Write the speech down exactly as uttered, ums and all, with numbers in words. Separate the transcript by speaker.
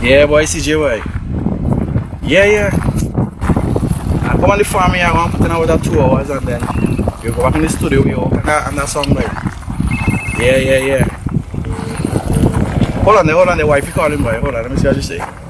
Speaker 1: Yeah, boy, C J, boy. Yeah, yeah. I come on the farm here, I want to put in about two hours and then you go back in the studio, we work on that, on that song, boy. Yeah, yeah, yeah. Hold on there, hold on there, wife, you call him, boy. Hold on, let me see what you say.